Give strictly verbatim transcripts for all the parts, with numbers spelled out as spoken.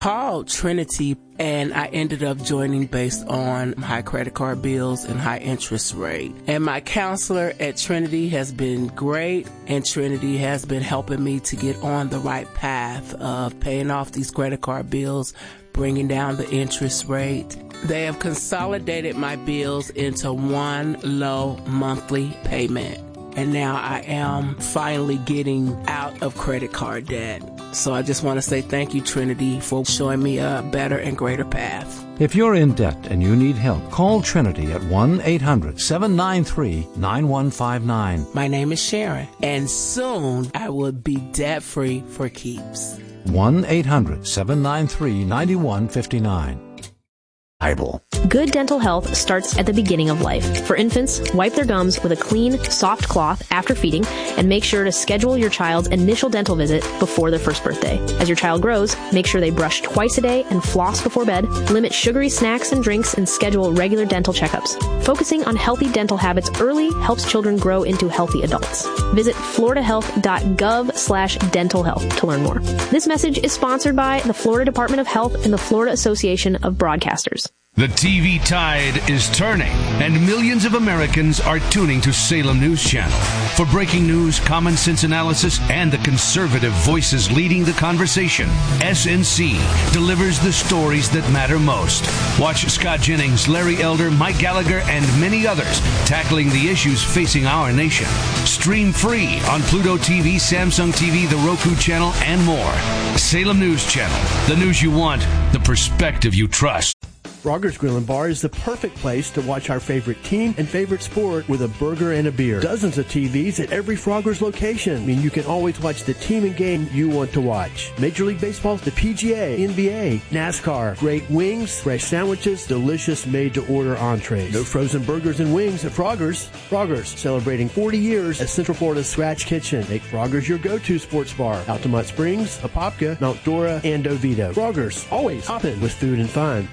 Called Trinity, and I ended up joining based on high credit card bills and high interest rate. And my counselor at Trinity has been great, and Trinity has been helping me to get on the right path of paying off these credit card bills, bringing down the interest rate. They have consolidated my bills into one low monthly payment. And now I am finally getting out of credit card debt. So I just want to say thank you, Trinity, for showing me a better and greater path. If you're in debt and you need help, call Trinity at one eight hundred seven nine three nine one five nine. My name is Sharon, and soon I will be debt-free for keeps. one eight hundred seven nine three nine one five nine. Bible. Good dental health starts at the beginning of life. For infants, wipe their gums with a clean, soft cloth after feeding, and make sure to schedule your child's initial dental visit before their first birthday. As your child grows, make sure they brush twice a day and floss before bed, limit sugary snacks and drinks, and schedule regular dental checkups. Focusing on healthy dental habits early helps children grow into healthy adults. Visit floridahealth.gov slash dental health to learn more. This message is sponsored by the Florida Department of Health and the Florida Association of Broadcasters. The T V tide is turning, and millions of Americans are tuning to Salem News Channel. For breaking news, common sense analysis, and the conservative voices leading the conversation, S N C delivers the stories that matter most. Watch Scott Jennings, Larry Elder, Mike Gallagher, and many others tackling the issues facing our nation. Stream free on Pluto T V, Samsung T V, the Roku channel, and more. Salem News Channel, the news you want, the perspective you trust. Frogger's Grill and Bar is the perfect place to watch our favorite team and favorite sport with a burger and a beer. Dozens of T Vs at every Frogger's location mean you can always watch the team and game you want to watch. Major League Baseball, the P G A, N B A, NASCAR, great wings, fresh sandwiches, delicious made-to-order entrees. No frozen burgers and wings at Frogger's. Frogger's, celebrating forty years as Central Florida's Scratch Kitchen. Make Frogger's your go-to sports bar. Altamont Springs, Apopka, Mount Dora, and Oviedo. Frogger's, always hopping with food and fun.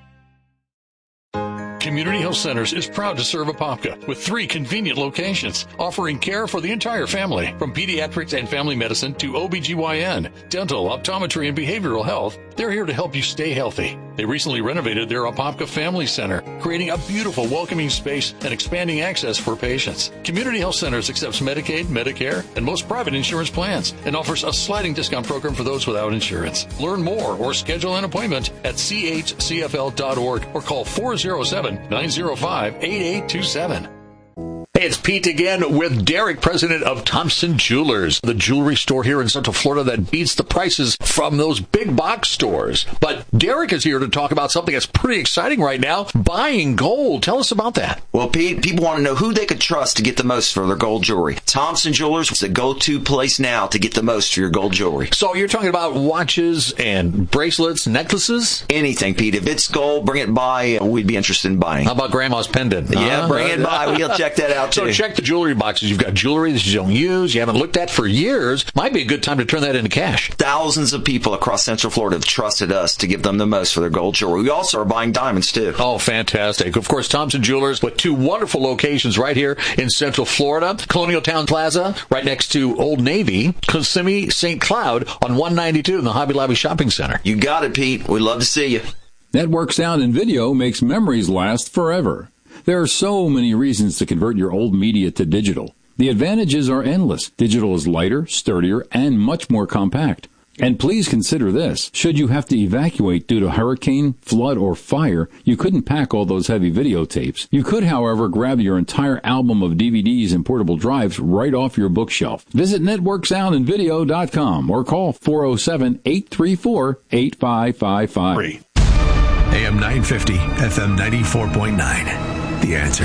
Community Health Centers is proud to serve Apopka with three convenient locations, offering care for the entire family, from pediatrics and family medicine to O B G Y N, dental, optometry, and behavioral health. They're here to help you stay healthy. They recently renovated their Apopka Family Center, creating a beautiful, welcoming space and expanding access for patients. Community Health Centers accepts Medicaid, Medicare, and most private insurance plans, and offers a sliding discount program for those without insurance. Learn more or schedule an appointment at c h c f l dot org or call four oh seven, nine oh five, eight eight two seven. Hey, it's Pete again with Derek, president of Thompson Jewelers, the jewelry store here in Central Florida that beats the prices from those big box stores. But Derek is here to talk about something that's pretty exciting right now, buying gold. Tell us about that. Well, Pete, people want to know who they could trust to get the most for their gold jewelry. Thompson Jewelers is the go-to place now to get the most for your gold jewelry. So you're talking about watches and bracelets, necklaces? Anything, Pete. If it's gold, bring it by. We'd be interested in buying. How about Grandma's pendant? Yeah, huh? bring it by. We'll check that out. So check the jewelry boxes. You've got jewelry that you don't use, you haven't looked at for years. Might be a good time to turn that into cash. Thousands of people across Central Florida have trusted us to give them the most for their gold jewelry. We also are buying diamonds, too. Oh, fantastic. Of course, Thompson Jewelers with two wonderful locations right here in Central Florida. Colonial Town Plaza, right next to Old Navy. Kissimmee, Saint Cloud on one ninety-two in the Hobby Lobby Shopping Center. You got it, Pete. We'd love to see you. Network Sound and Video makes memories last forever. There are so many reasons to convert your old media to digital. The advantages are endless. Digital is lighter, sturdier, and much more compact. And please consider this. Should you have to evacuate due to hurricane, flood, or fire, you couldn't pack all those heavy videotapes. You could, however, grab your entire album of D V Ds and portable drives right off your bookshelf. Visit network sound and video dot com or call four oh seven, eight three four, eight five five five. A M nine fifty, F M ninety-four point nine. The Answer.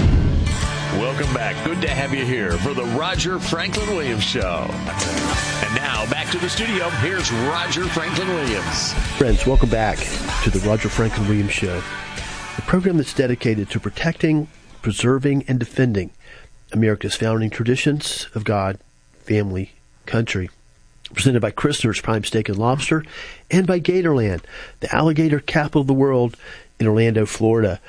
Welcome back. Good to have you here for the Roger Franklin Williams Show. And now, back to the studio. Here's Roger Franklin Williams. Friends, welcome back to the Roger Franklin Williams Show, a program that's dedicated to protecting, preserving, and defending America's founding traditions of God, family, country. Presented by Christner's Prime Steak and Lobster and by Gatorland, the alligator capital of the world in Orlando, Florida.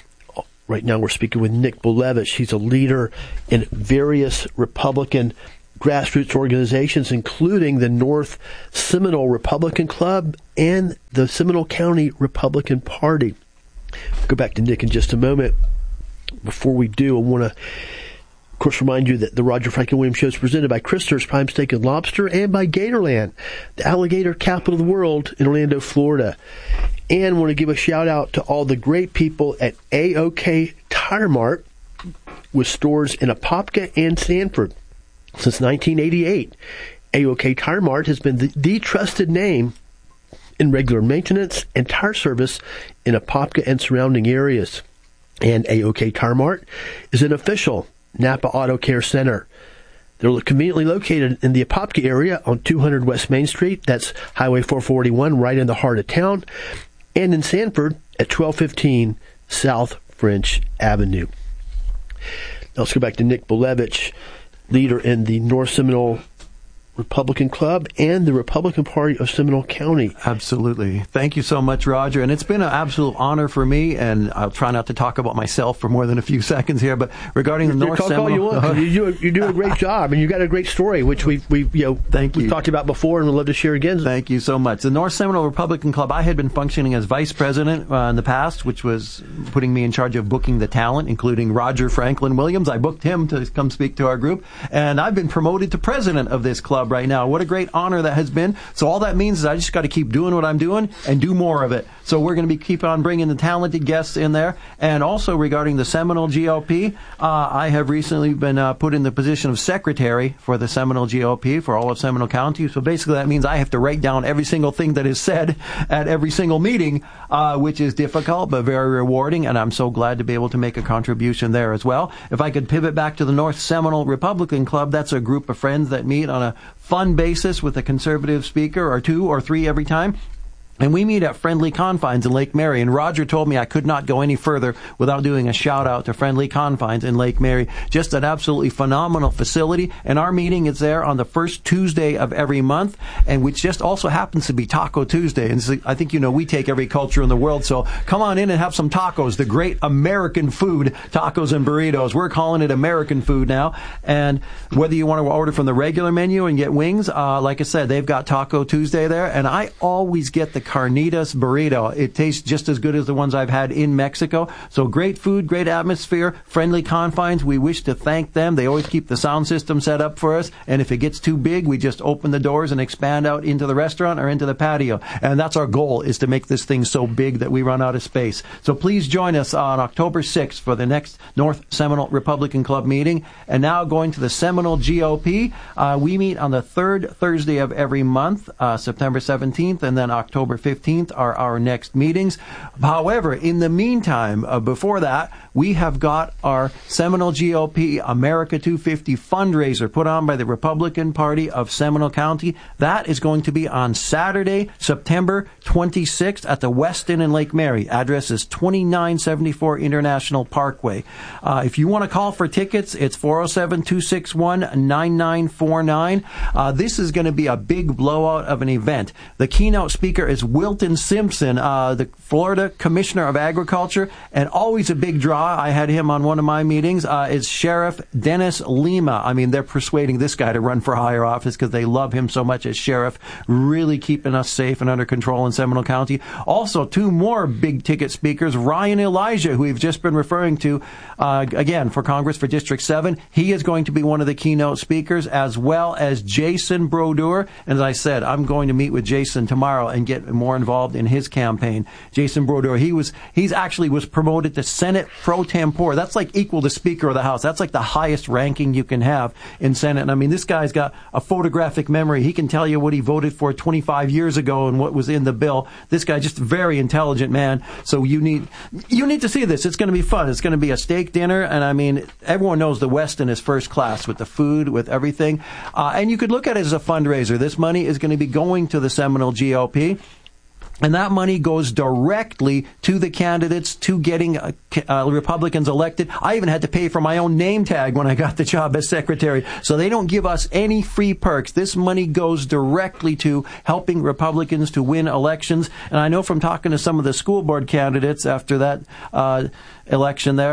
Right now we're speaking with Nick Bulevich. He's a leader in various Republican grassroots organizations, including the North Seminole Republican Club and the Seminole County Republican Party. We'll go back to Nick in just a moment. Before we do, I want to, of course, remind you that the Roger Franklin Williams Show is presented by Christopher's Prime Steak and Lobster and by Gatorland, the alligator capital of the world in Orlando, Florida. And want to give a shout out to all the great people at A O K Tire Mart with stores in Apopka and Sanford. Since nineteen eighty-eight, A O K Tire Mart has been the, the trusted name in regular maintenance and tire service in Apopka and surrounding areas. And A O K Tire Mart is an official Napa Auto Care Center. They're conveniently located in the Apopka area on two hundred West Main Street. That's Highway four forty-one, right in the heart of town. And in Sanford at twelve fifteen South French Avenue. Now let's go back to Nick Bulevich, leader in the North Seminole Republican Club and the Republican Party of Seminole County. Absolutely. Thank you so much, Roger. And it's been an absolute honor for me, and I'll try not to talk about myself for more than a few seconds here, but regarding the you North talk Seminole... all you want. you, do a, you do a great job, and you got a great story, which we've, we've, you know, Thank we've you. talked about before and we'd love to share again. Thank you so much. The North Seminole Republican Club, I had been functioning as vice president uh, in the past, which was putting me in charge of booking the talent, including Roger Franklin Williams. I booked him to come speak to our group, and I've been promoted to president of this club right now. What a great honor that has been. So all that means is I just got to keep doing what I'm doing and do more of it. So we're going to be keep on bringing the talented guests in there. And also regarding the Seminole G O P, uh, I have recently been uh, put in the position of secretary for the Seminole G O P for all of Seminole County. So basically that means I have to write down every single thing that is said at every single meeting, uh, which is difficult but very rewarding. And I'm so glad to be able to make a contribution there as well. If I could pivot back to the North Seminole Republican Club, that's a group of friends that meet on a fun basis with a conservative speaker or two or three every time. And we meet at Friendly Confines in Lake Mary. And Roger told me I could not go any further without doing a shout out to Friendly Confines in Lake Mary. Just an absolutely phenomenal facility. And our meeting is there on the first Tuesday of every month, and which just also happens to be Taco Tuesday. And so I think, you know, we take every culture in the world. So come on in and have some tacos, the great American food, tacos and burritos. We're calling it American food now. And whether you want to order from the regular menu and get wings, uh, like I said, they've got Taco Tuesday there. And I always get the Carnitas burrito. It tastes just as good as the ones I've had in Mexico. So great food, great atmosphere, Friendly Confines. We wish to thank them. They always keep the sound system set up for us. And if it gets too big, we just open the doors and expand out into the restaurant or into the patio. And that's our goal, is to make this thing so big that we run out of space. So please join us on October sixth for the next North Seminole Republican Club meeting. And now going to the Seminole G O P. Uh, we meet on the third Thursday of every month, uh, September seventeenth, and then October fifteenth are our next meetings. However, in the meantime, uh, before that, we have got our Seminole G O P America two fifty fundraiser put on by the Republican Party of Seminole County. That is going to be on Saturday, September twenty-sixth at the Westin in Lake Mary. Address is twenty-nine seventy-four International Parkway. Uh, if you want to call for tickets, it's four oh seven, two six one, nine nine four nine. Uh, this is going to be a big blowout of an event. The keynote speaker is Wilton Simpson, uh, the Florida Commissioner of Agriculture, and always a big draw. I had him on one of my meetings. Uh, is Sheriff Dennis Lima. I mean, they're persuading this guy to run for higher office because they love him so much as sheriff, really keeping us safe and under control in Seminole County. Also, two more big ticket speakers, Ryan Elijah, who we've just been referring to, uh, again, for Congress for District seven. He is going to be one of the keynote speakers, as well as Jason Brodeur. And as I said, I'm going to meet with Jason tomorrow and get more involved in his campaign. Jason Brodeur, he was, he's actually was promoted to Senate pro tempore. That's like equal to Speaker of the House. That's like the highest ranking you can have in Senate. And I mean, this guy's got a photographic memory. He can tell you what he voted for twenty-five years ago and what was in the bill. This guy, just a very intelligent man. So you need, you need to see this. It's going to be fun. It's going to be a steak dinner. And I mean, everyone knows the Westin is first class with the food, with everything. Uh, and you could look at it as a fundraiser. This money is going to be going to the Seminole G O P. And that money goes directly to the candidates, to getting uh, uh, Republicans elected. I even had to pay for my own name tag when I got the job as secretary. So they don't give us any free perks. This money goes directly to helping Republicans to win elections. And I know from talking to some of the school board candidates after that uh, election there,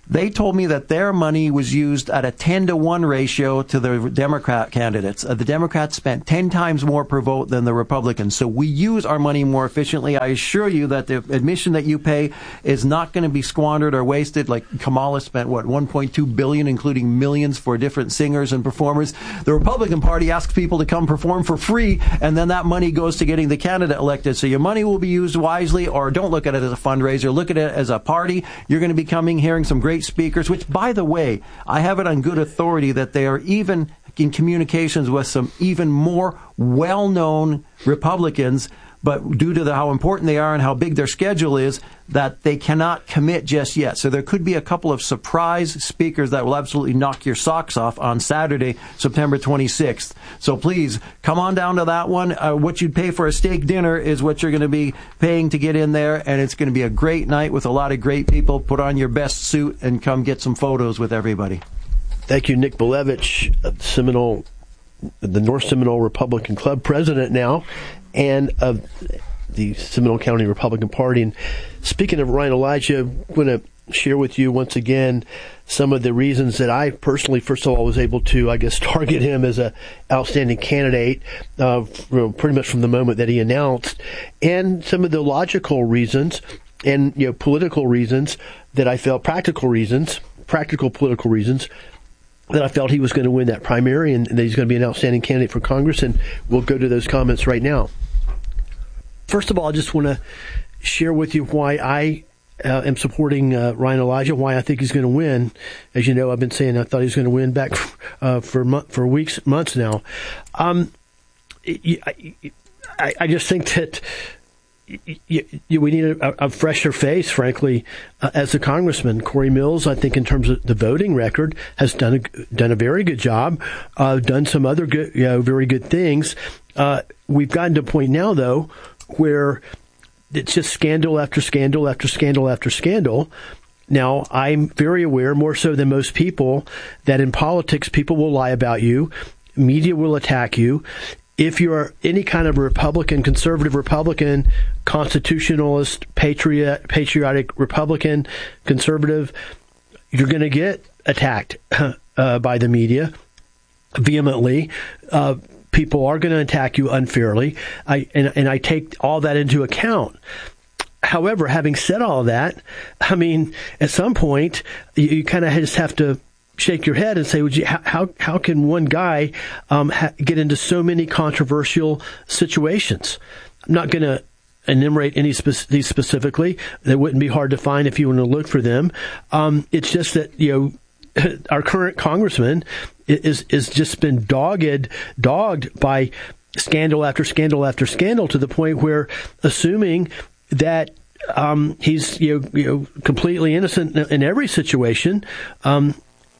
They told me that their money was used at a ten to one ratio to the Democrat candidates. Uh, the Democrats spent ten times more per vote than the Republicans. So we use our money more efficiently. I assure you that the admission that you pay is not going to be squandered or wasted. Like Kamala spent, what, one point two billion dollars, including millions for different singers and performers. The Republican Party asks people to come perform for free, and then that money goes to getting the candidate elected. So your money will be used wisely, or don't look at it as a fundraiser. Look at it as a party. You're going to be coming, hearing some great speakers, which, by the way, I have it on good authority that they are even in communications with some even more well-known Republicans, but due to the, how important they are and how big their schedule is, that they cannot commit just yet. So there could be a couple of surprise speakers that will absolutely knock your socks off on Saturday, September twenty-sixth. So please, come on down to that one. Uh, what you'd pay for a steak dinner is what you're going to be paying to get in there, and it's going to be a great night with a lot of great people. Put on your best suit and come get some photos with everybody. Thank you, Nick Bilevich, Seminole, the North Seminole Republican Club president now, and of the Seminole County Republican Party. And speaking of Ryan Elijah, I'm going to share with you once again some of the reasons that I personally, first of all, was able to, I guess, target him as an outstanding candidate uh, pretty much from the moment that he announced, and some of the logical reasons and, you know, political reasons that I felt, practical reasons, practical political reasons, that I felt he was going to win that primary and that he's going to be an outstanding candidate for Congress, and we'll go to those comments right now. First of all, I just want to share with you why I uh, am supporting uh, Ryan Elijah, why I think he's going to win. As you know, I've been saying I thought he was going to win back uh, for mo- for weeks, months now. Um, I, I, I just think that You, you, we need a, a fresher face, frankly, uh, as a congressman. Corey Mills, I think, in terms of the voting record, has done a, done a very good job, uh, done some other good, you know, very good things. Uh, we've gotten to a point now, though, where it's just scandal after scandal after scandal after scandal. Now, I'm very aware, more so than most people, that in politics, people will lie about you, media will attack you. If you're any kind of Republican, conservative Republican, constitutionalist, patriot, patriotic Republican, conservative, you're going to get attacked uh, by the media vehemently. Uh, people are going to attack you unfairly, I, and, and I take all that into account. However, having said all that, I mean, at some point, you, you kind of just have to shake your head and say, "Would you? How how can one guy um, ha- get into so many controversial situations?" I'm not going to enumerate any spe- these specifically. They wouldn't be hard to find if you want to look for them. Um, it's just that, you know, our current congressman is is just been dogged dogged by scandal after scandal after scandal, to the point where, assuming that um, he's you know, you know completely innocent in every situation. Um,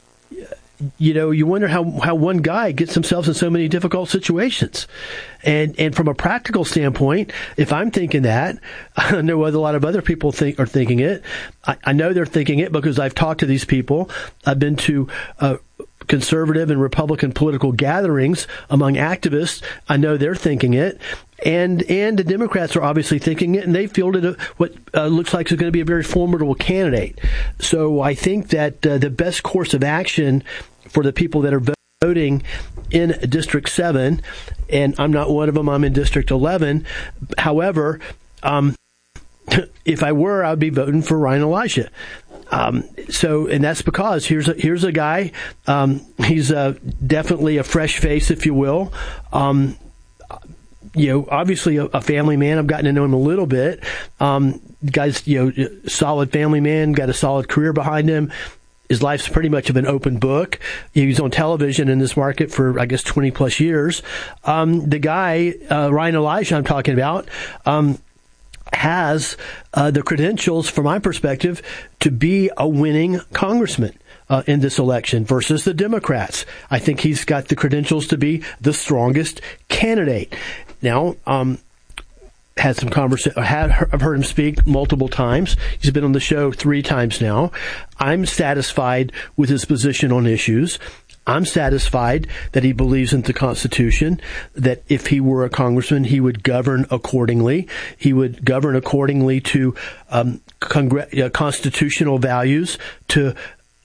You know, you wonder how, how one guy gets himself in so many difficult situations. And and from a practical standpoint, if I'm thinking that, I know a lot of other people think are thinking it. I, I know they're thinking it because I've talked to these people. I've been to uh, conservative and Republican political gatherings among activists. I know they're thinking it. And and the Democrats are obviously thinking it, and they fielded a, what uh, looks like is going to be a very formidable candidate. So I think that uh, the best course of action for the people that are voting in District seven, and I'm not one of them, I'm in District eleven. However, um, if I were, I would be voting for Ryan Elijah. Um, so, and that's because here's a, here's a guy, um, he's uh, definitely a fresh face, if you will. Um, you know, obviously a, a family man. I've gotten to know him a little bit. Um, guy's, you know, solid family man, got a solid career behind him. His life's pretty much of an open book. He was on television in this market for, I guess, twenty plus years. Um, the guy, uh, Ryan Elijah I'm talking about, um, has uh, the credentials, from my perspective, to be a winning congressman uh, in this election versus the Democrats. I think he's got the credentials to be the strongest candidate. Now, um, had some conversation. Had I've heard him speak multiple times. He's been on the show three times now. I'm satisfied with his position on issues. I'm satisfied that he believes in the Constitution, that if he were a congressman, he would govern accordingly. He would govern accordingly to um, congr- uh, constitutional values, to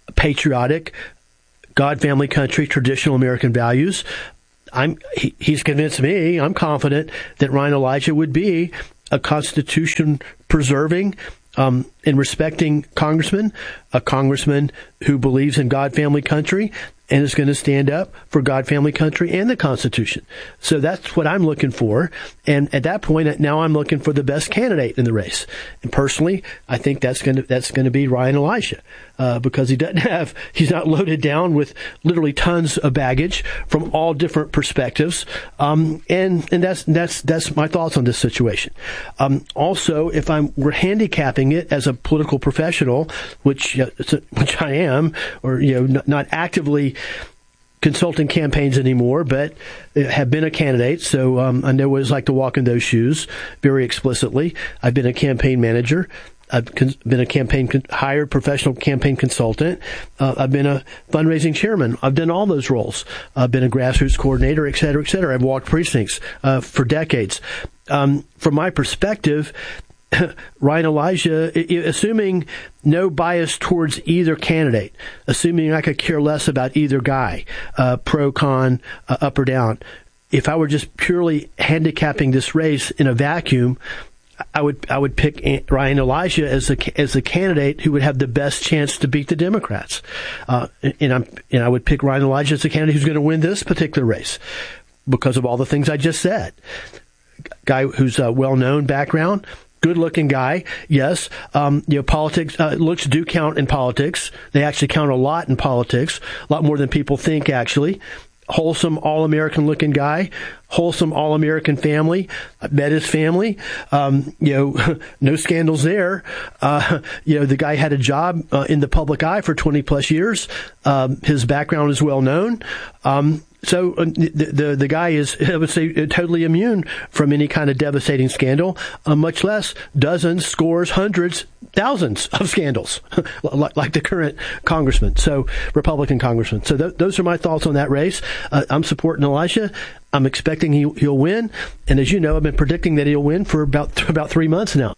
patriotic, God, family, country, traditional American values. I'm, he, he's convinced me, I'm confident that Ryan Elijah would be a Constitution preserving um, and respecting congressman, a congressman who believes in God, family, country, and is going to stand up for God, family, country, and the Constitution. So that's what I'm looking for. And at that point, now I'm looking for the best candidate in the race. And personally, I think that's going to that's going to be Ryan Elijah, uh, because he doesn't have he's not loaded down with literally tons of baggage from all different perspectives. Um, and and that's that's that's my thoughts on this situation. Um, also, if I'm we're handicapping it as a political professional, which uh, which I am, or you know, not, not actively consulting campaigns anymore, but have been a candidate, so um, I know what it's like to walk in those shoes very explicitly. I've been a campaign manager. I've con- been a campaign con- hired professional campaign consultant. Uh, I've been a fundraising chairman. I've done all those roles. I've been a grassroots coordinator, et cetera, et cetera. I've walked precincts uh, for decades. Um, from my perspective, Ryan Elijah, assuming no bias towards either candidate, assuming I could care less about either guy, uh, pro, con, uh, up or down, if I were just purely handicapping this race in a vacuum, I would I would pick Ryan Elijah as a as a candidate who would have the best chance to beat the Democrats, uh, and I'm and I would pick Ryan Elijah as a candidate who's going to win this particular race because of all the things I just said. Guy who's a well-known background. Good-looking guy, yes. Um, you know, politics, uh, looks do count in politics. They actually count a lot in politics, a lot more than people think, actually. Wholesome, all-American-looking guy, wholesome, all-American family. I met his family. Um, you know, no scandals there. Uh, you know, the guy had a job uh, in the public eye for twenty-plus years. Um, his background is well-known. Um, So uh, the, the the guy is, I would say, totally immune from any kind of devastating scandal, uh, much less dozens, scores, hundreds, thousands of scandals, like, like the current congressman, so Republican congressman. So th- those are my thoughts on that race. Uh, I'm supporting Elijah. I'm expecting he, he'll win. And as you know, I've been predicting that he'll win for about th- about three months now.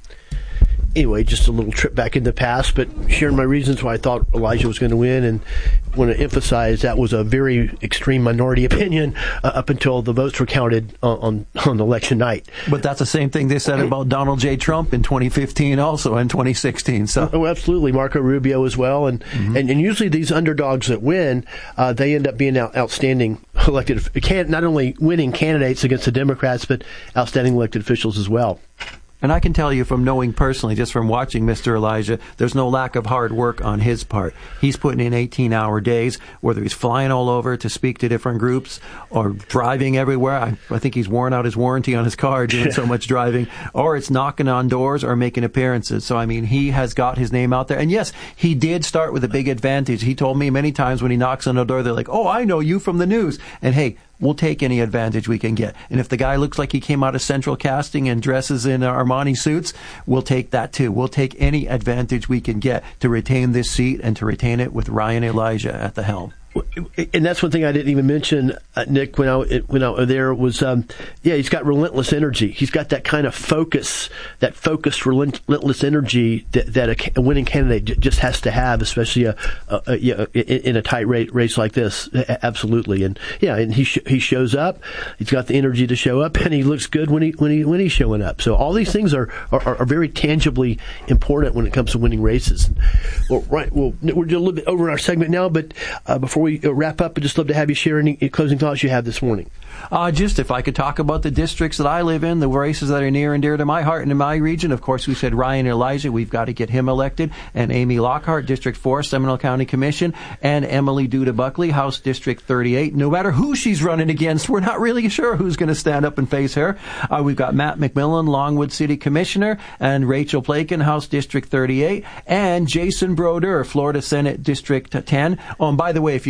Anyway, just a little trip back in the past, but sharing my reasons why I thought Elijah was going to win, and want to emphasize that was a very extreme minority opinion uh, up until the votes were counted on, on on election night. But that's the same thing they said about Donald J. Trump in twenty fifteen, also in twenty sixteen. So, oh, absolutely, Marco Rubio as well, and mm-hmm. and, and usually these underdogs that win, uh, they end up being out, outstanding elected, can not only winning candidates against the Democrats, but outstanding elected officials as well. And I can tell you from knowing personally, just from watching Mister Elijah, there's no lack of hard work on his part. He's putting in eighteen-hour days, whether he's flying all over to speak to different groups or driving everywhere. I, I think he's worn out his warranty on his car doing so much driving, or it's knocking on doors or making appearances. So, I mean, he has got his name out there. And, yes, he did start with a big advantage. He told me many times when he knocks on the door, they're like, oh, I know you from the news. And, hey, we'll take any advantage we can get. And if the guy looks like he came out of Central Casting and dresses in Armani suits, we'll take that too. We'll take any advantage we can get to retain this seat and to retain it with Ryan Elijah at the helm. And that's one thing I didn't even mention, uh, Nick, when I when I was there was, um, yeah, he's got relentless energy. He's got that kind of focus, that focused, relentless energy that, that a, a winning candidate j- just has to have, especially a, a, a, you know, in a tight rate, race like this. Absolutely, and yeah, and he sh- he shows up. He's got the energy to show up, and he looks good when he when he when he's showing up. So all these things are are, are very tangibly important when it comes to winning races. Well, right, well, we're a little bit over our segment now, but uh, before we wrap up, I'd just love to have you share any closing thoughts you have this morning. Uh, just if I could talk about the districts that I live in, the races that are near and dear to my heart and in my region. Of course, we said Ryan Elijah, we've got to get him elected, and Amy Lockhart, District four, Seminole County Commission, and Emily Duda Buckley, House District thirty-eight. No matter who she's running against, we're not really sure who's going to stand up and face her. Uh, we've got Matt McMillan, Longwood City Commissioner, and Rachel Plakin, House District thirty-eight, and Jason Broder, Florida Senate District ten. Oh, and by the way, if you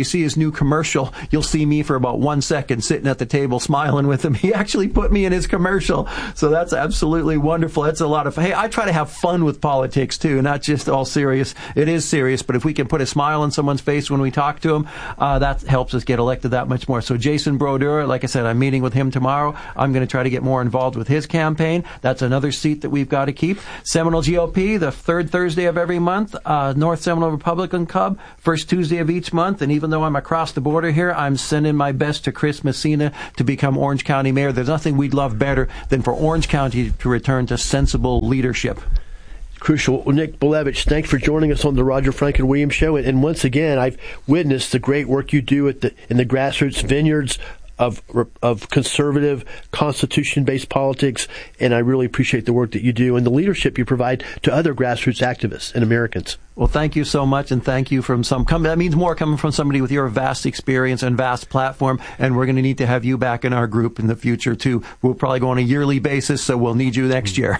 you see his new commercial, you'll see me for about one second sitting at the table smiling with him. He actually put me in his commercial. So that's absolutely wonderful. That's a lot of, hey, I try to have fun with politics too, not just all serious. It is serious, but if we can put a smile on someone's face when we talk to them, uh, that helps us get elected that much more. So Jason Brodeur, like I said, I'm meeting with him tomorrow. I'm going to try to get more involved with his campaign. That's another seat that we've got to keep. Seminole G O P, the third Thursday of every month. Uh, North Seminole Republican Club, first Tuesday of each month. And even though I'm across the border here, I'm sending my best to Chris Messina to become Orange County mayor. There's nothing we'd love better than for Orange County to return to sensible leadership. Crucial. Nick Bilevich, thanks for joining us on the Roger Franklin Williams Show. And once again, I've witnessed the great work you do at the in the grassroots vineyards of of conservative, constitution-based politics, and I really appreciate the work that you do and the leadership you provide to other grassroots activists and Americans. Well, thank you so much, and thank you from some. That means more coming from somebody with your vast experience and vast platform, and we're going to need to have you back in our group in the future, too. We'll probably go on a yearly basis, so we'll need you next year.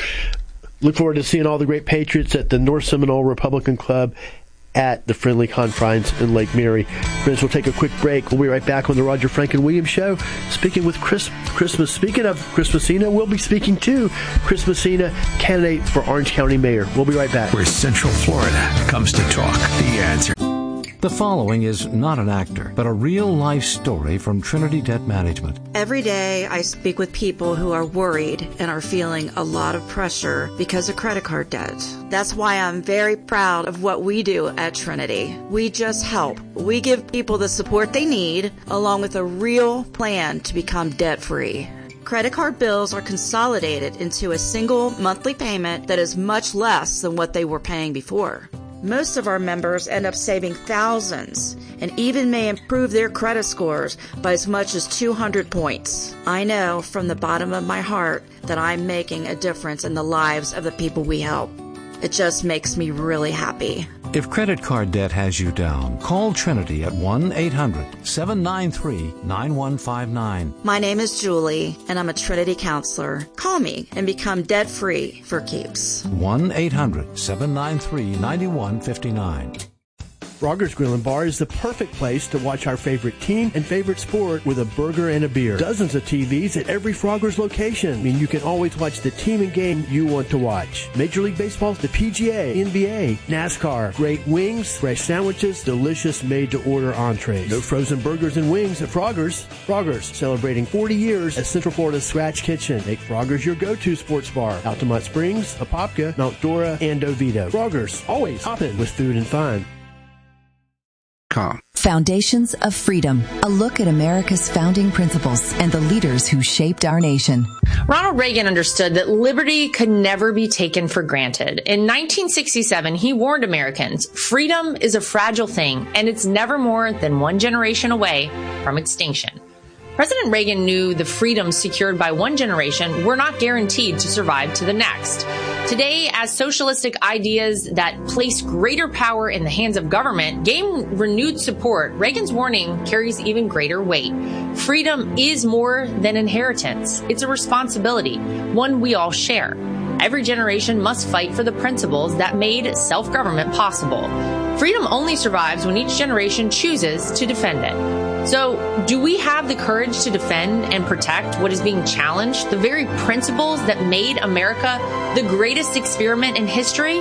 Look forward to seeing all the great patriots at the North Seminole Republican Club at the Friendly Confines in Lake Mary. Friends, we'll take a quick break. We'll be right back on the Roger Franklin Williams Show, speaking with Chris Christmas. Speaking of Chris Messina, we'll be speaking to Chris Messina, candidate for Orange County Mayor. We'll be right back. Where Central Florida comes to talk. The Answer. The following is not an actor, but a real-life story from Trinity Debt Management. Every day I speak with people who are worried and are feeling a lot of pressure because of credit card debt. That's why I'm very proud of what we do at Trinity. We just help. We give people the support they need, along with a real plan to become debt-free. Credit card bills are consolidated into a single monthly payment that is much less than what they were paying before. Most of our members end up saving thousands and even may improve their credit scores by as much as two hundred points. I know from the bottom of my heart that I'm making a difference in the lives of the people we help. It just makes me really happy. If credit card debt has you down, call Trinity at one eight hundred seven nine three nine one five nine. My name is Julie, and I'm a Trinity counselor. Call me and become debt-free for keeps. one eight hundred seven nine three nine one five nine. Frogger's Grill and Bar is the perfect place to watch our favorite team and favorite sport with a burger and a beer. Dozens of T Vs at every Frogger's location. I mean, you can always watch the team and game you want to watch. Major League Baseball, the P G A, N B A, NASCAR, great wings, fresh sandwiches, delicious made-to-order entrees. No frozen burgers and wings at Frogger's. Frogger's, celebrating forty years as Central Florida's Scratch Kitchen. Make Frogger's your go-to sports bar. Altamont Springs, Apopka, Mount Dora, and Oviedo. Frogger's, always hopping with food and fun. Foundations of Freedom, a look at America's founding principles and the leaders who shaped our nation. Ronald Reagan understood that liberty could never be taken for granted. In nineteen sixty-seven, he warned Americans, freedom is a fragile thing, and it's never more than one generation away from extinction. President Reagan knew the freedoms secured by one generation were not guaranteed to survive to the next. Today, as socialistic ideas that place greater power in the hands of government gain renewed support, Reagan's warning carries even greater weight. Freedom is more than inheritance. It's a responsibility, one we all share. Every generation must fight for the principles that made self-government possible. Freedom only survives when each generation chooses to defend it. So, do we have the courage to defend and protect what is being challenged, the very principles that made America the greatest experiment in history?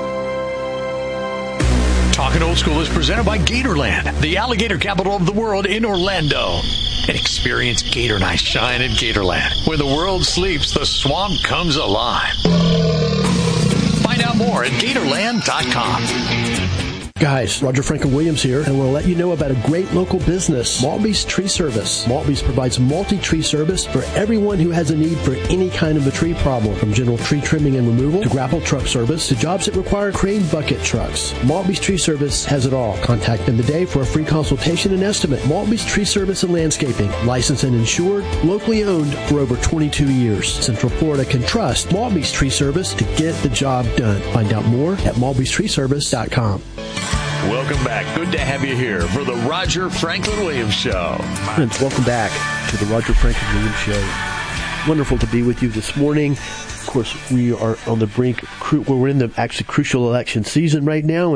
Talking Old School is presented by Gatorland, the alligator capital of the world in Orlando. And experience Gator Night shine in Gatorland. When the world sleeps, the swamp comes alive. Find out more at Gatorland dot com. Guys, Roger Franklin Williams here, and we'll let you know about a great local business, Maltby's Tree Service. Maltby's provides multi-tree service for everyone who has a need for any kind of a tree problem, from general tree trimming and removal to grapple truck service to jobs that require crane bucket trucks. Maltby's Tree Service has it all. Contact them today for a free consultation and estimate. Maltby's Tree Service and Landscaping, licensed and insured, locally owned for over twenty-two years. Central Florida can trust Maltby's Tree Service to get the job done. Find out more at malbys tree service dot com. Welcome back. Good to have you here for the Roger Franklin Williams Show. Friends, welcome back to the Roger Franklin Williams Show. Wonderful to be with you this morning. Of course, we are on the brink. We're in the actually crucial election season right now, and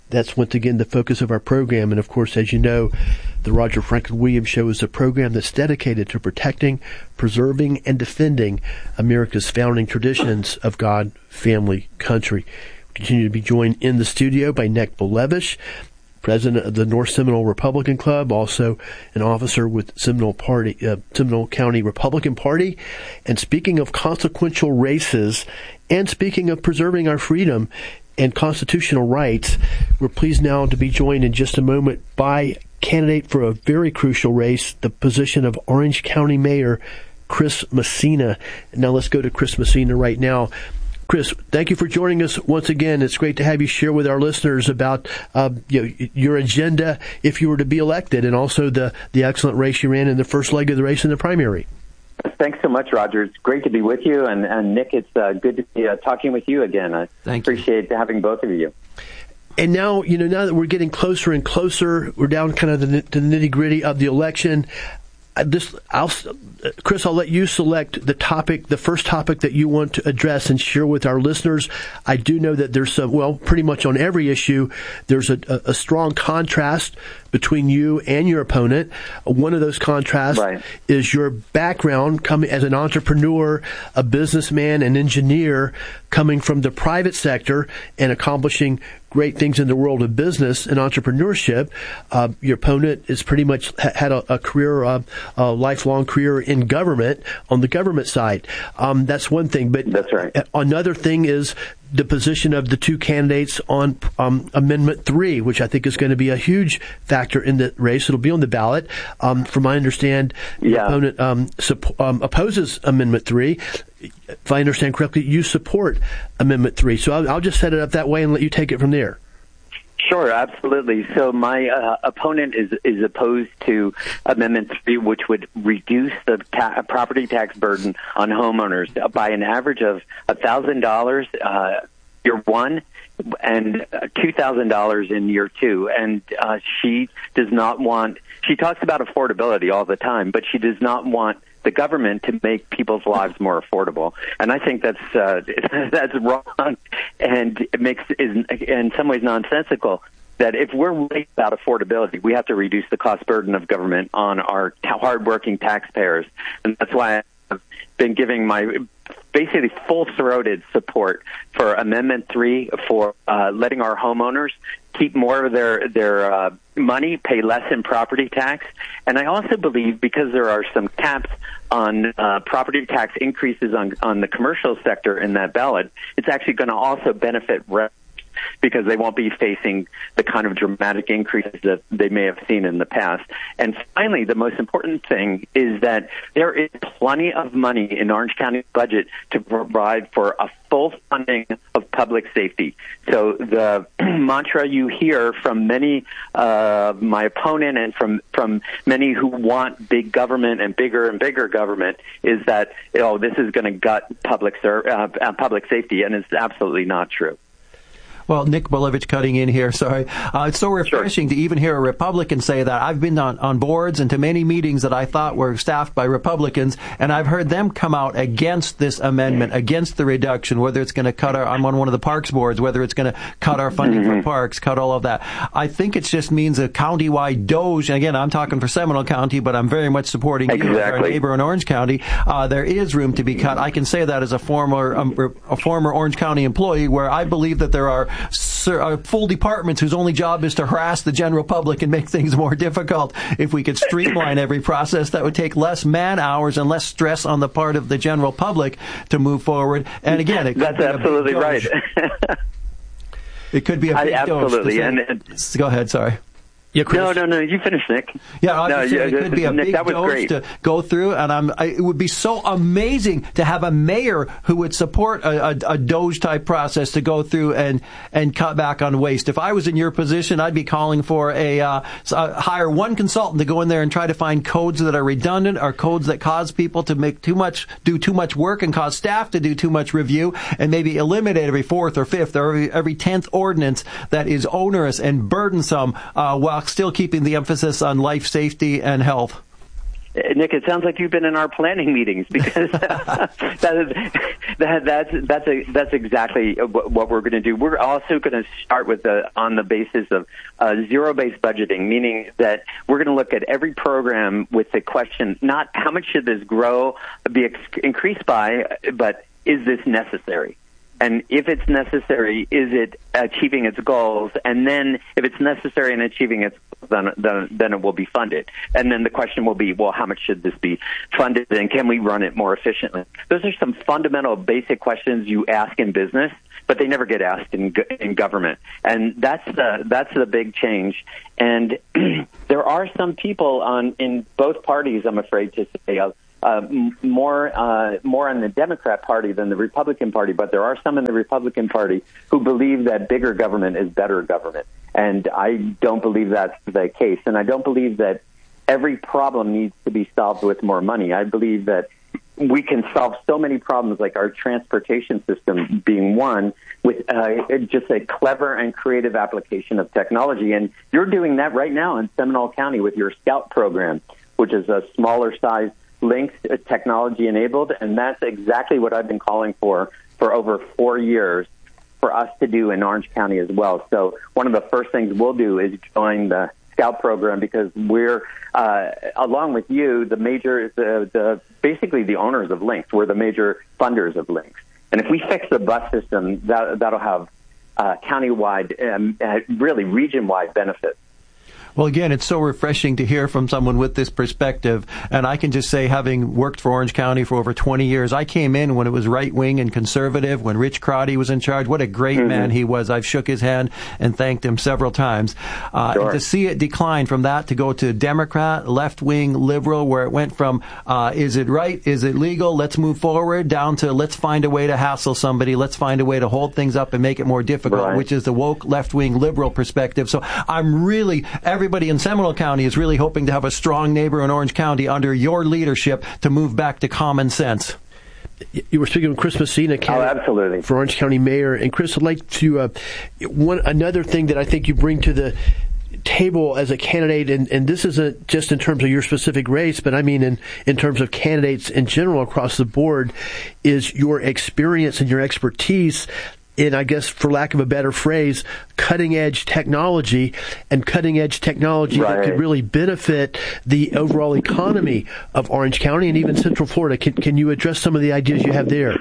That's once again the focus of our program. And of course, as you know, the Roger Franklin Williams Show is a program that's dedicated to protecting, preserving, and defending America's founding traditions of God, family, country. We continue to be joined in the studio by Nick Belevish, president of the North Seminole Republican Club, also an officer with Seminole Party, uh, Seminole County Republican Party. And speaking of consequential races, and speaking of preserving our freedom and constitutional rights, we're pleased now to be joined in just a moment by candidate for a very crucial race, the position of Orange County Mayor Chris Messina. Now let's go to Chris Messina right now. Chris, thank you for joining us once again. It's great to have you share with our listeners about uh, you know, your agenda if you were to be elected, and also the, the excellent race you ran in the first leg of the race in the primary. Thanks so much, Roger. It's great to be with you. And, and Nick, it's uh, good to be uh, talking with you again. I Thank appreciate you. having both of you. And now, you know, now that we're getting closer and closer, we're down kind of the, to the nitty-gritty of the election. This, I'll, Chris, I'll let you select the topic, the first topic that you want to address and share with our listeners. I do know that there's some, well, pretty much on every issue, there's a, a, a strong contrast between you and your opponent. One of those contrasts right. is your background coming as an entrepreneur, a businessman, an engineer, coming from the private sector and accomplishing great things in the world of business and entrepreneurship. Uh, your opponent is pretty much ha- had a, a career, uh, a lifelong career in government on the government side. Um, that's one thing. But that's right. Another thing is the position of the two candidates on um, Amendment three, which I think is going to be a huge factor in the race. It'll be on the ballot. Um, from my understand, the yeah. opponent um, supp- um, opposes Amendment three. If I understand correctly, you support Amendment three. So I'll, I'll just set it up that way and let you take it from there. Sure, absolutely. So my uh, opponent is is opposed to Amendment three, which would reduce the ta- property tax burden on homeowners by an average of one thousand dollars uh, year one and two thousand dollars in year two. And uh, she does not want, she talks about affordability all the time, but she does not want the government to make people's lives more affordable, and I think that's uh, that's wrong, and it makes is in some ways nonsensical. That if we're really about affordability, we have to reduce the cost burden of government on our t- hardworking taxpayers, and that's why I've been giving my basically full-throated support for Amendment three, for uh, letting our homeowners keep more of their their uh, money, pay less in property tax. And I also believe, because there are some caps on uh, property tax increases on, on the commercial sector in that ballot, it's actually going to also benefit renters, because they won't be facing the kind of dramatic increases that they may have seen in the past. And finally, the most important thing is that there is plenty of money in Orange County's budget to provide for a full funding of public safety. So the mantra you hear from many, uh, my opponent and from, from many who want big government and bigger and bigger government is that, oh, this is going to gut public, ser- uh, public safety, and it's absolutely not true. Well, Nick Belevish cutting in here, sorry. Uh, it's so refreshing sure. to even hear a Republican say that. I've been on, on boards and to many meetings that I thought were staffed by Republicans, and I've heard them come out against this amendment, against the reduction, whether it's going to cut our, I'm on one of the parks boards, whether it's going to cut our funding mm-hmm. for parks, cut all of that. I think it just means a countywide doge, and again, I'm talking for Seminole County, but I'm very much supporting exactly. you, our neighbor in Orange County. Uh, there is room to be cut. I can say that as a former, um, a former Orange County employee, where I believe that there are full departments whose only job is to harass the general public and make things more difficult. If we could streamline every process, that would take less man hours and less stress on the part of the general public to move forward. And again, it could that's be absolutely a big right. It could be a big I, absolutely. dose. And, and go ahead. Sorry. Yeah, no, no, no. You finish, Nick. Yeah, no, yeah, it could be a Nick, big that was dose great. to go through, and I'm, I, it would be so amazing to have a mayor who would support a, a, a Doge type process to go through and and cut back on waste. If I was in your position, I'd be calling for a uh, hire one consultant to go in there and try to find codes that are redundant or codes that cause people to make too much, do too much work and cause staff to do too much review, and maybe eliminate every fourth or fifth or every, every tenth ordinance that is onerous and burdensome uh, while still keeping the emphasis on life safety and health. Nick, it sounds like you've been in our planning meetings because that is, that, that's that's a, that's exactly what we're going to do. We're also going to start with the on the basis of uh, zero-based budgeting, meaning that we're going to look at every program with the question not how much should this grow, be ex- increased by, but is this necessary? And if it's necessary, is it achieving its goals? And then if it's necessary and achieving its goals, then, then, then it will be funded. And then the question will be, well, how much should this be funded? And can we run it more efficiently? Those are some fundamental basic questions you ask in business, but they never get asked in, in government. And that's the, that's the big change. And there are some people on in both parties, I'm afraid to say, Uh, more uh, more on the Democrat Party than the Republican Party, but there are some in the Republican Party who believe that bigger government is better government. And I don't believe that's the case. And I don't believe that every problem needs to be solved with more money. I believe that we can solve so many problems, like our transportation system being one, with uh, just a clever and creative application of technology. And you're doing that right now in Seminole County with your Scout program, which is a smaller size links, uh, technology enabled, and that's exactly what I've been calling for for over four years for us to do in Orange County as well. So one of the first things we'll do is join the Scout program because we're, uh, along with you, the major, the, the basically the owners of Links. We're the major funders of Links. And if we fix the bus system, that, that'll have uh, countywide, um, uh, really region-wide benefits. Well, again, it's so refreshing to hear from someone with this perspective. And I can just say, having worked for Orange County for over twenty years, I came in when it was right-wing and conservative, when Rich Crotty was in charge. What a great mm-hmm. man he was. I've shook his hand and thanked him several times. Uh, sure. And to see it decline from that to go to Democrat, left-wing, liberal, where it went from, uh, is it right, is it legal, let's move forward, down to let's find a way to hassle somebody, let's find a way to hold things up and make it more difficult, right. which is the woke, left-wing, liberal perspective. So I'm really... Everybody in Seminole County is really hoping to have a strong neighbor in Orange County under your leadership to move back to common sense. You were speaking with Chris Messina, oh, absolutely, for Orange County Mayor. And Chris, I'd like to uh, one another thing that I think you bring to the table as a candidate, and, and this isn't just in terms of your specific race, but I mean in, in terms of candidates in general across the board, is your experience and your expertise in, I guess, for lack of a better phrase, cutting-edge technology, and cutting-edge technology right. that could really benefit the overall economy of Orange County and even Central Florida. Can, can you address some of the ideas you have there?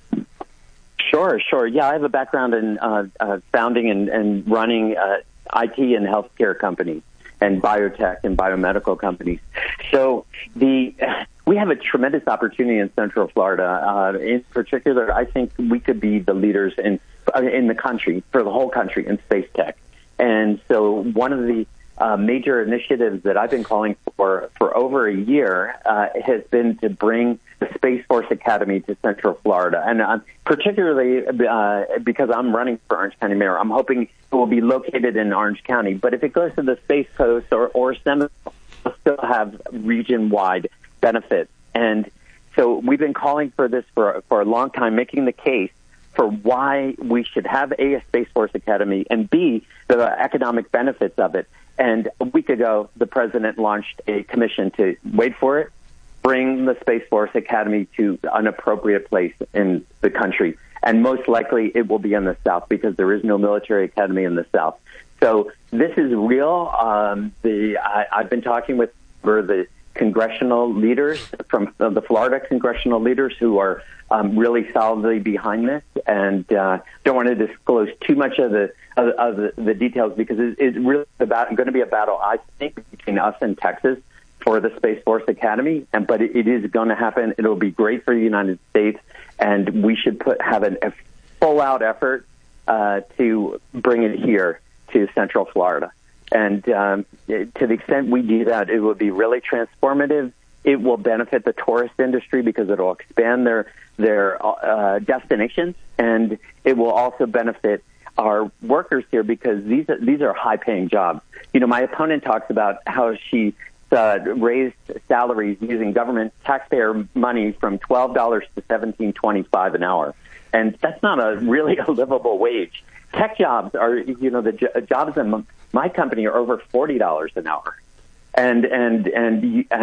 Sure, sure. Yeah, I have a background in uh, uh, founding and, and running uh, I T and healthcare companies and biotech and biomedical companies. So the... We have a tremendous opportunity in Central Florida. Uh, in particular, I think we could be the leaders in in the country, for the whole country, in space tech. And so one of the uh, major initiatives that I've been calling for for over a year uh, has been to bring the Space Force Academy to Central Florida. And uh, particularly uh, because I'm running for Orange County Mayor, I'm hoping it will be located in Orange County. But if it goes to the Space Coast or, or Seminole, we'll still have region-wide benefits. And so we've been calling for this for for a long time, making the case for why we should have A, a Space Force Academy, and B, the economic benefits of it. And a week ago, the president launched a commission to, wait for it, bring the Space Force Academy to an appropriate place in the country. And most likely it will be in the South because there is no military academy in the South. So this is real. Um, the I, I've been talking with the congressional leaders from uh, the Florida congressional leaders who are um, really solidly behind this, and uh, don't want to disclose too much of the of, of the, the details because it, it's really about going to be a battle, I think, between us and Texas for the Space Force Academy. And but it, it is going to happen. It'll be great for the United States, and we should put have an, a full out effort uh, to bring it here to Central Florida. And um, to the extent we do that, it will be really transformative. It will benefit the tourist industry because it will expand their their uh, destinations, and it will also benefit our workers here because these are, these are high-paying jobs. You know, my opponent talks about how she uh, raised salaries using government taxpayer money from twelve dollars to seventeen twenty-five an hour, and that's not a really a livable wage. Tech jobs are, you know, the jo- jobs in my company are over forty dollars an hour, and and and and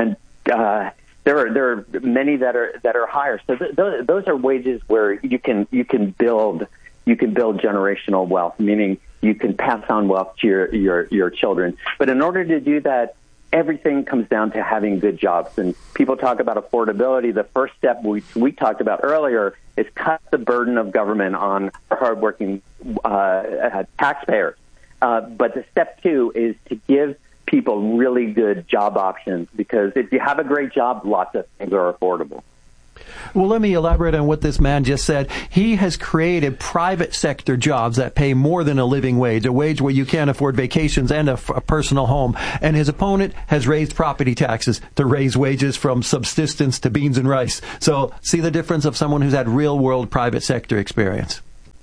uh, there are there are many that are that are higher. So th- those, those are wages where you can you can build you can build generational wealth, meaning you can pass on wealth to your your, your children. But in order to do that, everything comes down to having good jobs. And people talk about affordability. The first step we we talked about earlier is cut the burden of government on hardworking uh, taxpayers. Uh, but the step two is to give people really good job options, because if you have a great job, lots of things are affordable. Well, let me elaborate on what this man just said. He has created private sector jobs that pay more than a living wage, a wage where you can't afford vacations and a, a personal home. And his opponent has raised property taxes to raise wages from subsistence to beans and rice. So see the difference of someone who's had real world private sector experience.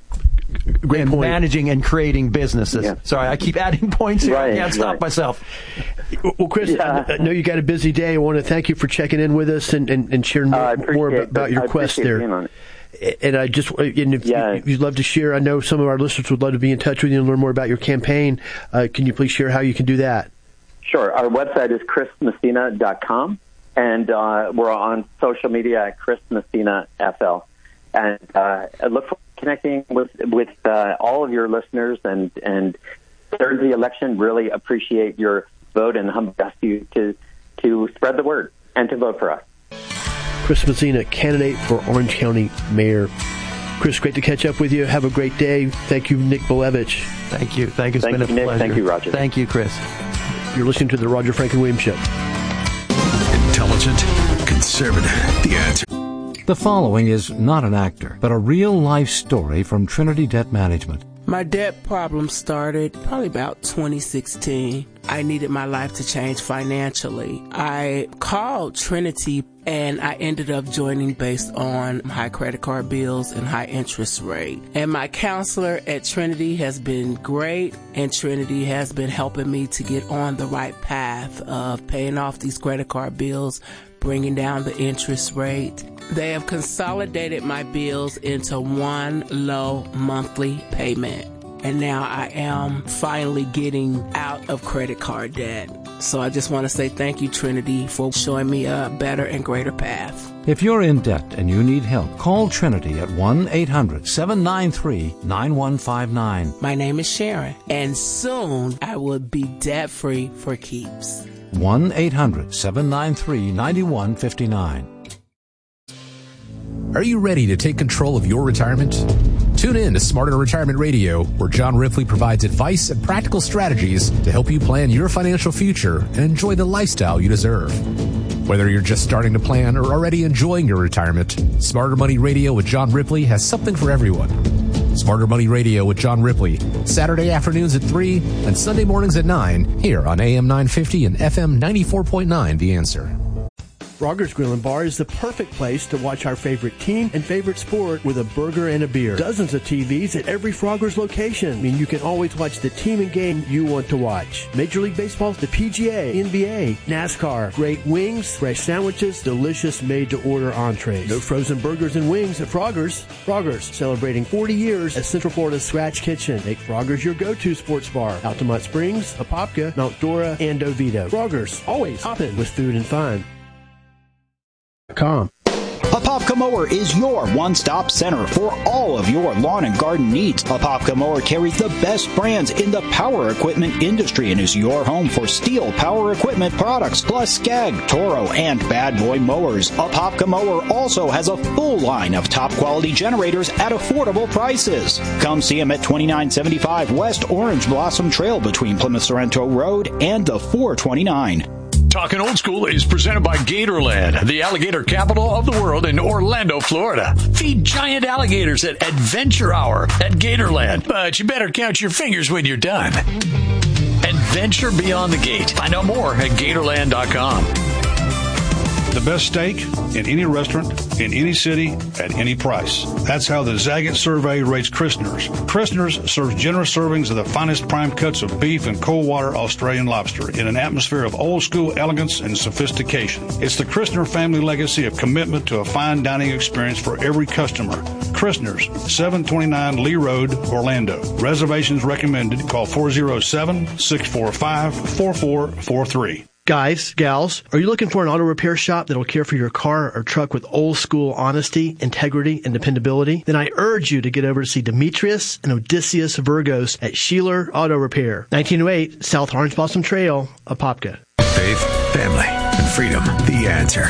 Great and point. Managing and creating businesses. Yeah. Sorry, I keep adding points here. Right, I can't stop right. myself. Well, Chris, yeah. I know you got a busy day. I want to thank you for checking in with us and, and, and sharing more, uh, more about, about your I quest there. And I just, and if yeah. you, you'd love to share, I know some of our listeners would love to be in touch with you and learn more about your campaign. Uh, can you please share how you can do that? Sure. Our website is chris messina dot com, and uh, we're on social media at Chris Messina F L. And uh, I look forward to connecting with with uh, all of your listeners. And and during the election, really appreciate your vote and humble ask you to to spread the word and to vote for us. Chris Messina, candidate for Orange County Mayor. Chris, great to catch up with you. Have a great day. Thank you, Nick Bilevich. Thank you. Thank you. It's Thank been you, a Nick. pleasure. Thank you, Roger. Thank you, Chris. You're listening to the Roger Franklin Williams Show. Intelligent, conservative, the answer. The following is not an actor, but a real-life story from Trinity Debt Management. My debt problem started probably about twenty sixteen. I needed my life to change financially. I called Trinity and I ended up joining based on high credit card bills and high interest rate. And my counselor at Trinity has been great, and Trinity has been helping me to get on the right path of paying off these credit card bills, bringing down the interest rate. They have consolidated my bills into one low monthly payment. And now I am finally getting out of credit card debt. So I just want to say thank you, Trinity, for showing me a better and greater path. If you're in debt and you need help, call Trinity at one eight hundred seven nine three nine one five nine. My name is Sharon, and soon I will be debt-free for keeps. one eight hundred seven nine three nine one five nine. Are you ready to take control of your retirement? Tune in to Smarter Retirement Radio, where John Ripley provides advice and practical strategies to help you plan your financial future and enjoy the lifestyle you deserve. Whether you're just starting to plan or already enjoying your retirement, Smarter Money Radio with John Ripley has something for everyone. Smarter Money Radio with John Ripley, Saturday afternoons at three and Sunday mornings at nine, here on A M nine fifty and F M ninety-four point nine, The Answer. Frogger's Grill and Bar is the perfect place to watch our favorite team and favorite sport with a burger and a beer. Dozens of T Vs at every Frogger's location. I mean, you can always watch the team and game you want to watch. Major League Baseball, the P G A, N B A, NASCAR, great wings, fresh sandwiches, delicious made-to-order entrees. No frozen burgers and wings at Frogger's. Frogger's, celebrating forty years as Central Florida's Scratch Kitchen. Make Frogger's your go-to sports bar. Altamont Springs, Apopka, Mount Dora, and Oviedo. Frogger's, always hopping with food and fun. Com. Apopka Mower is your one-stop center for all of your lawn and garden needs. Apopka Mower carries the best brands in the power equipment industry and is your home for Steel power equipment products, plus Skag, Toro, and Bad Boy mowers. Apopka Mower also has a full line of top-quality generators at affordable prices. Come see them at twenty-nine seventy-five West Orange Blossom Trail between Plymouth Sorrento Road and the four twenty-nine. Talking Old School is presented by Gatorland, the alligator capital of the world in Orlando, Florida. Feed giant alligators at Adventure Hour at Gatorland, but you better count your fingers when you're done. Adventure beyond the gate. Find out more at Gatorland dot com. The best steak in any restaurant, in any city, at any price. That's how the Zagat survey rates Christner's. Christner's serves generous servings of the finest prime cuts of beef and cold water Australian lobster in an atmosphere of old school elegance and sophistication. It's the Christner family legacy of commitment to a fine dining experience for every customer. Christner's, seven twenty-nine Lee Road, Orlando. Reservations recommended. Call four oh seven, six four five, four four four three. Guys, gals, are you looking for an auto repair shop that'll care for your car or truck with old school honesty, integrity, and dependability? Then I urge you to get over to see Demetrius and Odysseus Virgos at Sheeler Auto Repair, nineteen oh eight South Orange Blossom Trail, Apopka. Faith, family, and freedom. The answer.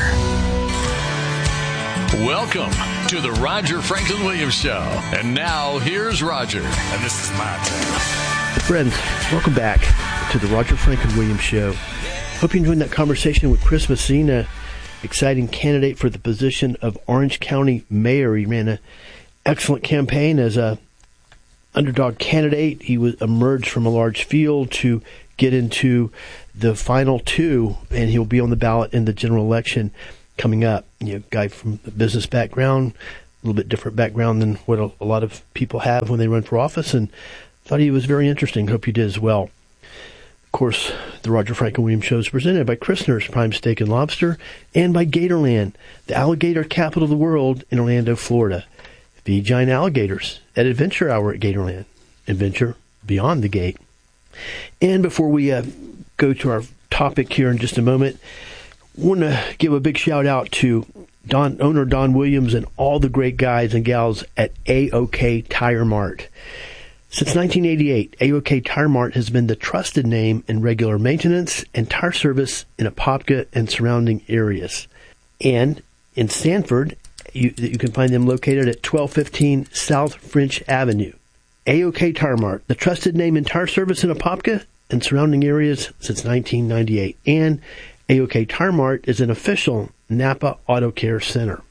Welcome to the Roger Franklin Williams Show. And now, here's Roger. And this is my turn. Friends, welcome back to the Roger Franklin Williams Show. Hope you enjoyed that conversation with Chris Messina, exciting candidate for the position of Orange County Mayor. He ran an excellent campaign as a underdog candidate. He was emerged from a large field to get into the final two, and he'll be on the ballot in the general election coming up. You know, guy from a business background, a little bit different background than what a, a lot of people have when they run for office, and thought he was very interesting. Hope you did as well. Of course, the Roger Franklin Williams Show is presented by Christner's Prime Steak and Lobster and by Gatorland, the alligator capital of the world in Orlando, Florida. Feed giant alligators at Adventure Hour at Gatorland. Adventure beyond the gate. And before we uh, go to our topic here in just a moment, I want to give a big shout out to Don, owner Don Williams and all the great guys and gals at A O K Tire Mart. Since nineteen eighty-eight, A O K Tire Mart has been the trusted name in regular maintenance and tire service in Apopka and surrounding areas. And in Sanford, you, you can find them located at twelve fifteen South French Avenue. A O K Tire Mart, the trusted name in tire service in Apopka and surrounding areas since nineteen ninety-eight. And A O K Tire Mart is an official Napa Auto Care Center.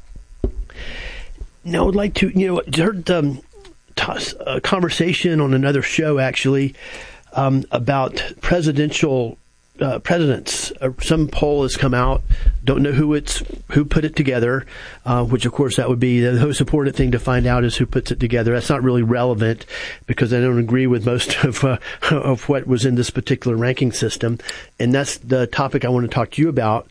Now, I'd like to, you know, heard um, a conversation on another show, actually, um, about presidential uh, presidents. Uh, some poll has come out. Don't know who it's who put it together, uh, which, of course, that would be the most important thing to find out is who puts it together. That's not really relevant because I don't agree with most of uh, of what was in this particular ranking system. And that's the topic I want to talk to you about,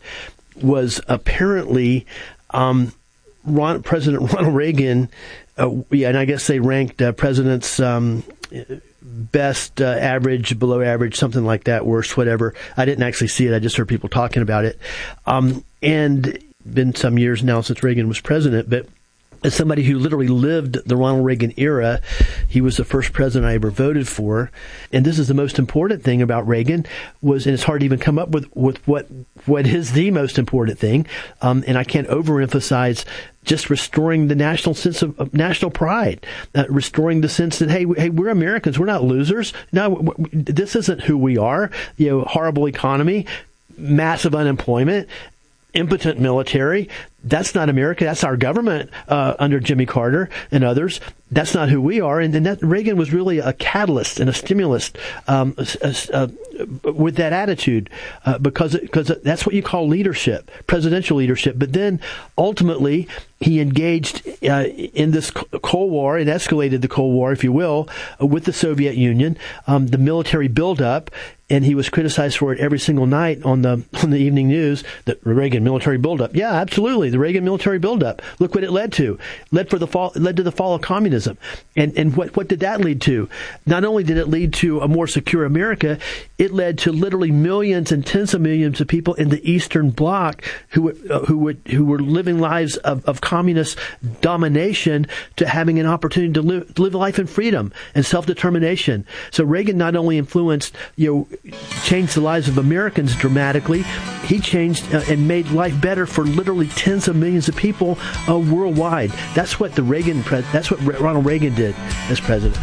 was apparently um, Ron, President Ronald Reagan, uh, yeah, and I guess they ranked uh, presidents um, best, uh, average, below average, something like that, worse, whatever. I didn't actually see it. I just heard people talking about it. Um, and been some years now since Reagan was president, but as somebody who literally lived the Ronald Reagan era, he was the first president I ever voted for. And this is the most important thing about Reagan was, and it's hard to even come up with, with what, what is the most important thing. Um, and I can't overemphasize just restoring the national sense of, of national pride, uh, restoring the sense that, hey, hey, we're Americans. We're not losers. No, w- w- this isn't who we are. You know, horrible economy, massive unemployment, impotent military. That's not America. That's our government uh, under Jimmy Carter and others. That's not who we are. And, and that Reagan was really a catalyst and a stimulus um, uh, uh, with that attitude uh, because because that's what you call leadership, presidential leadership. But then ultimately he engaged uh, in this Cold War and escalated the Cold War, if you will, uh, with the Soviet Union, um, the military buildup. And he was criticized for it every single night on the on the evening news, the Reagan military buildup. Yeah, absolutely, the Reagan military buildup. Look what it led to. Led for the fall. Led to the fall of communism. And and what what did that lead to? Not only did it lead to a more secure America, it led to literally millions and tens of millions of people in the Eastern Bloc who uh, who would who were living lives of, of communist domination to having an opportunity to live to live life in freedom and self-determination. So Reagan not only influenced, you know, changed the lives of Americans dramatically, he changed uh, and made life better for literally tens of millions of people uh, worldwide. That's what the Reagan, pre- that's what Re- Ronald Reagan did as president.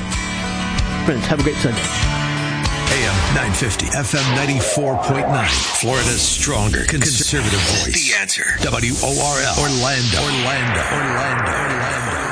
Friends, have a great Sunday. A M nine fifty, F M ninety-four point nine. Florida's stronger conservative voice. The Answer. W O R L. Orlando. Orlando. Orlando. Orlando.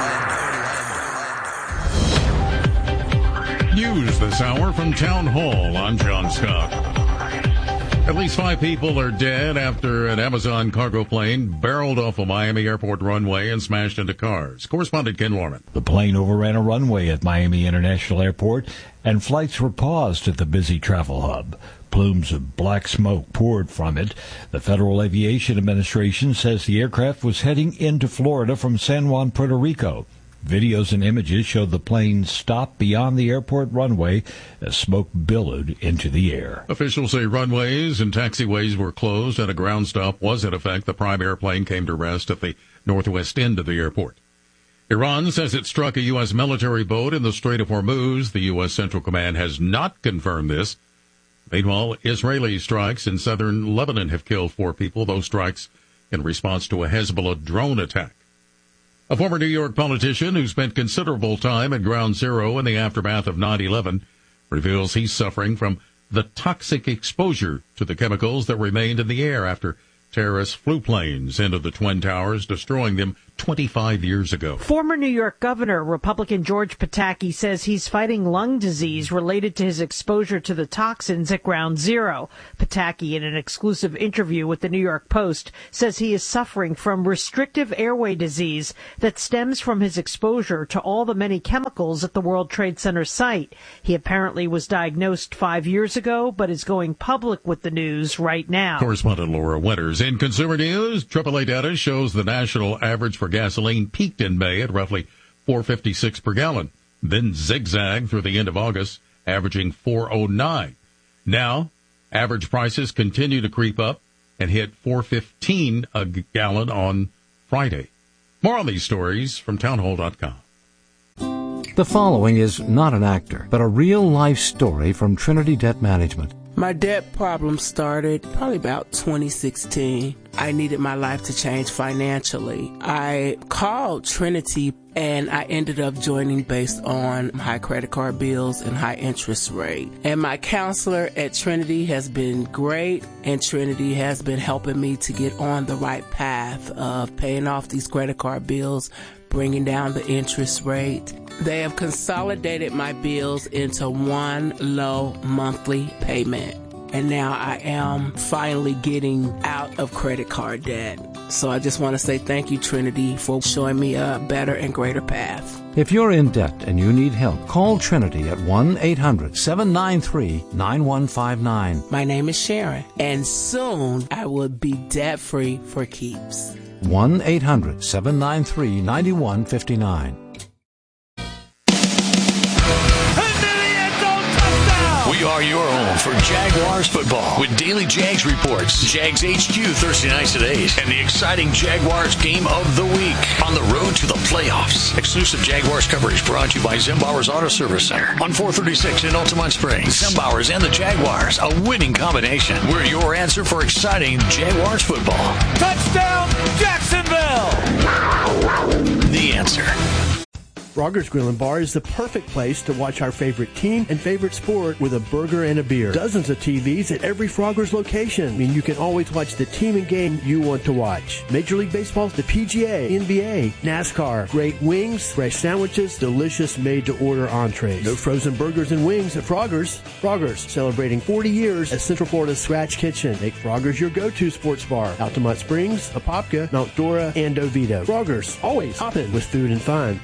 News this hour from Town Hall. I'm John Scott. At least five people are dead after an Amazon cargo plane barreled off a Miami airport runway and smashed into cars. Correspondent Ken Lorman. The plane overran a runway at Miami International Airport, and flights were paused at the busy travel hub. Plumes of black smoke poured from it. The Federal Aviation Administration says the aircraft was heading into Florida from San Juan, Puerto Rico. Videos and images showed the plane stop beyond the airport runway as smoke billowed into the air. Officials say runways and taxiways were closed and a ground stop was in effect. The prime airplane came to rest at the northwest end of the airport. Iran says it struck a U S military boat in the Strait of Hormuz. The U S Central Command has not confirmed this. Meanwhile, Israeli strikes in southern Lebanon have killed four people. Those strikes in response to a Hezbollah drone attack. A former New York politician who spent considerable time at Ground Zero in the aftermath of nine eleven reveals he's suffering from the toxic exposure to the chemicals that remained in the air after terrorists flew planes into the Twin Towers, destroying them twenty-five years ago. Former New York Governor, Republican George Pataki, says he's fighting lung disease related to his exposure to the toxins at Ground Zero. Pataki, in an exclusive interview with the New York Post, says he is suffering from restrictive airway disease that stems from his exposure to all the many chemicals at the World Trade Center site. He apparently was diagnosed five years ago, but is going public with the news right now. Correspondent Laura Winters. In consumer news, triple A data shows the national average for gasoline peaked in May at roughly four fifty-six per gallon, then zigzagged through the end of August, averaging four oh nine. Now, average prices continue to creep up and hit four fifteen a gallon on Friday. More on these stories from townhall dot com. The following is not an actor, but a real-life story from Trinity Debt Management. My debt problem started probably about twenty sixteen. I needed my life to change financially. I called Trinity and I ended up joining based on high credit card bills and high interest rate. And my counselor at Trinity has been great, and Trinity has been helping me to get on the right path of paying off these credit card bills, bringing down the interest rate. They have consolidated my bills into one low monthly payment. And now I am finally getting out of credit card debt. So I just want to say thank you, Trinity, for showing me a better and greater path. If you're in debt and you need help, call Trinity at one eight hundred seven nine three nine one five nine. My name is Sharon, and soon I will be debt-free for keeps. one eight hundred seven nine three nine one five nine. We are your home for Jaguars football with daily Jags reports, Jags H Q Thursday nights at eight, and the exciting Jaguars game of the week on the road to the playoffs. Exclusive Jaguars coverage brought to you by Zembauer's Auto Service Center on four thirty-six in Altamont Springs. Zembauer's and the Jaguars, a winning combination. We're your answer for exciting Jaguars football. Touchdown, Jacksonville! The answer. Frogger's Grill and Bar is the perfect place to watch our favorite team and favorite sport with a burger and a beer. Dozens of T Vs at every Frogger's location. I mean, you can always watch the team and game you want to watch. Major League Baseball, the P G A, N B A, NASCAR, great wings, fresh sandwiches, delicious made-to-order entrees. No frozen burgers and wings at Frogger's. Frogger's, celebrating forty years as Central Florida's Scratch Kitchen. Make Frogger's your go-to sports bar. Altamont Springs, Apopka, Mount Dora, and Oviedo. Frogger's, always hopping with food and fun.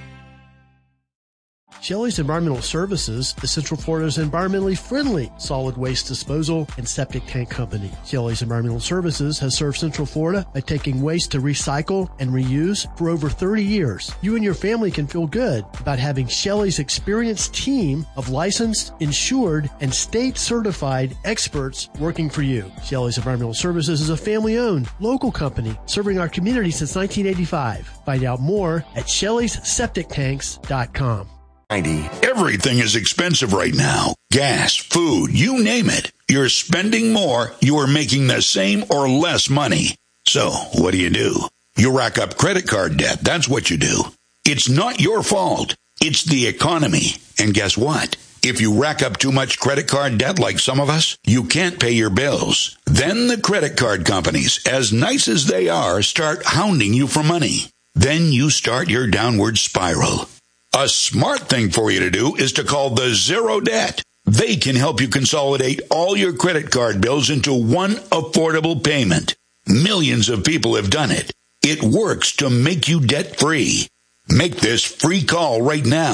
Shelley's Environmental Services is Central Florida's environmentally friendly solid waste disposal and septic tank company. Shelley's Environmental Services has served Central Florida by taking waste to recycle and reuse for over thirty years. You and your family can feel good about having Shelley's experienced team of licensed, insured, and state-certified experts working for you. Shelley's Environmental Services is a family-owned, local company serving our community since nineteen eighty-five. Find out more at shelleys septic tanks dot com. Everything is expensive right now. Gas, food, you name it. You're spending more, you're making the same or less money. So, what do you do? You rack up credit card debt. That's what you do. It's not your fault. It's the economy. And guess what? If you rack up too much credit card debt like some of us, you can't pay your bills. Then the credit card companies, as nice as they are, start hounding you for money. Then you start your downward spiral. A smart thing for you to do is to call the Zero Debt. They can help you consolidate all your credit card bills into one affordable payment. Millions of people have done it. It works to make you debt-free. Make this free call right now.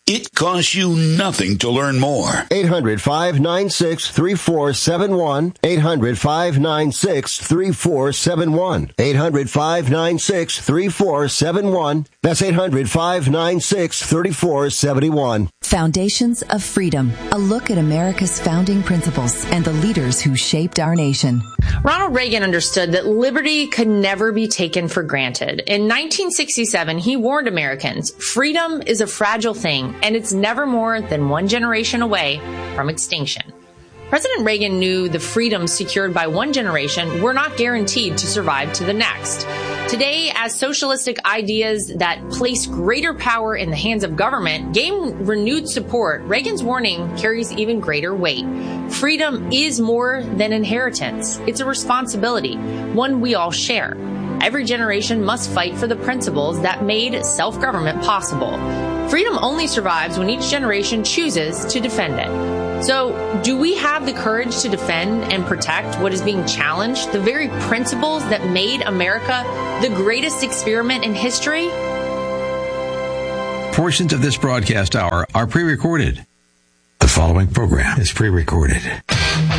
It costs you nothing to learn more. eight hundred, five nine six, three four seven one. eight hundred, five nine six, three four seven one. eight hundred, five nine six, three four seven one. That's eight hundred, five nine six, three four seven one. Foundations of Freedom, a look at America's founding principles and the leaders who shaped our nation. Ronald Reagan understood that liberty could never be taken for granted. In nineteen sixty-seven, he warned Americans, freedom is a fragile thing, and it's never more than one generation away from extinction. President Reagan knew the freedoms secured by one generation were not guaranteed to survive to the next. Today, as socialistic ideas that place greater power in the hands of government gain renewed support, Reagan's warning carries even greater weight. Freedom is more than inheritance. It's a responsibility, one we all share. Every generation must fight for the principles that made self-government possible. Freedom only survives when each generation chooses to defend it. So, do we have the courage to defend and protect what is being challenged, the very principles that made America the greatest experiment in history? Portions of this broadcast hour are pre-recorded. The following program is pre-recorded.